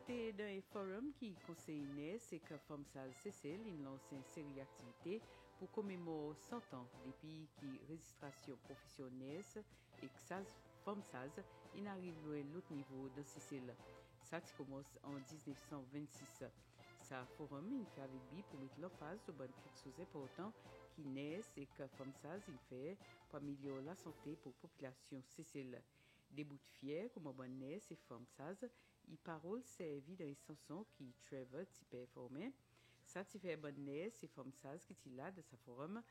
C'était dans un forum qui conseillait c'est que FOMSAS CC lance une série d'activités pour commémorer 100 ans depuis qui registration professionnelle et que FOMSAS il arrive à l'autre niveau de CC. Ça commence en 1926. Ça forum il fait avec lui pour mettre l'emphase sur quelque chose d'important qui naît et que FOMSAS il fait pour améliorer la santé pour la population CC. Des bouts de fiers comme bonne et FOMSAS, les paroles servies dans les chansons qui Trevor t'y performait. Ça t'y fait bonne et FOMSAS qui t'y là de sa forum